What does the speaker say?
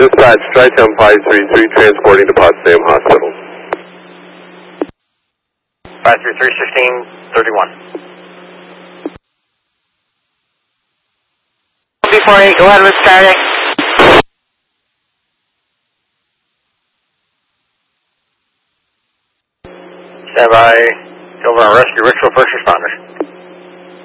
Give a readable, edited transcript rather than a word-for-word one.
Dispatch, Tri-Town 533, transporting to Potsdam Hospital. 533, 1631. Before you go ahead with starting. Stand by. Over on rescue ritual first responders.